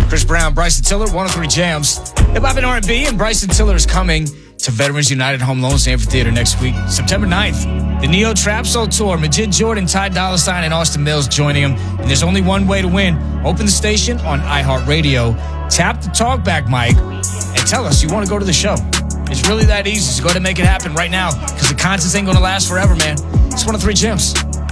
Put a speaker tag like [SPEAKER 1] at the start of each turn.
[SPEAKER 1] Chris Brown, Bryson Tiller, 103 Jams. Hip Hop and R&B, and Bryson Tiller is coming to Veterans United Home Loans Amphitheater next week, September 9th. The Neo Trap Soul Tour, Majid Jordan, Ty Dolla $ign, and Austin Mills joining him. And there's only one way to win. Open the station on iHeartRadio, tap the talkback mic, and tell us you want to go to the show. It's really that easy, so go ahead and make it happen right now, because the contest ain't going to last forever, man. It's 103 Gems.